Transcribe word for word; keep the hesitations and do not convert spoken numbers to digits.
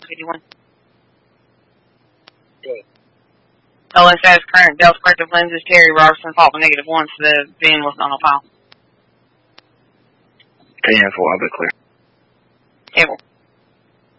fifty-one. O S S current Delta corrective lenses, Terry Robertson, fault negative one, so the V I N was not on file. ten four, I'll be clear.